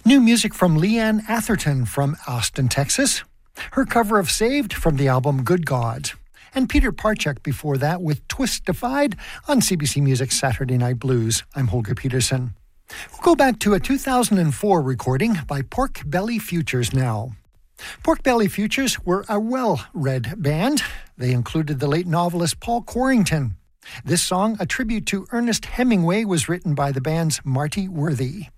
New music from Leanne Atherton from Austin, Texas. Her cover of Saved from the album Good God. And Peter Parchak before that with Twistified on CBC Music Saturday Night Blues. I'm Holger Peterson. We'll go back to a 2004 recording by Pork Belly Futures now. Pork Belly Futures were a well-read band. They included the late novelist Paul Corrington. This song, a tribute to Ernest Hemingway, was written by the band's Marty Worthy.